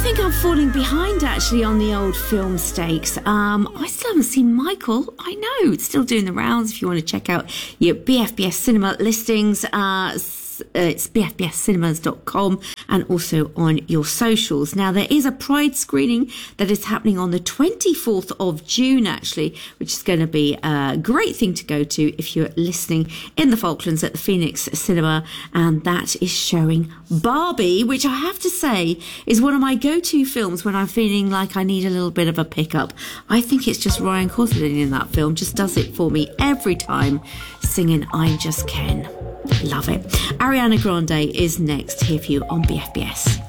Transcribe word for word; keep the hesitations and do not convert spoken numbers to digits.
think I'm falling behind actually on the old film stakes. Um, I still haven't seen Michael. I know it's still doing the rounds. If you want to check out your B F B S cinema listings, uh, it's b f b s cinemas dot com and also on your socials. Now, there is a Pride screening that is happening on the twenty-fourth of June, actually, which is going to be a great thing to go to if you're listening in the Falklands at the Phoenix Cinema. And that is showing Barbie, which I have to say is one of my go-to films when I'm feeling like I need a little bit of a pickup. I think it's just Ryan Gosling in that film just does it for me every time, singing I'm Just Ken. Love it. Ariana Grande is next here for you on B F B S.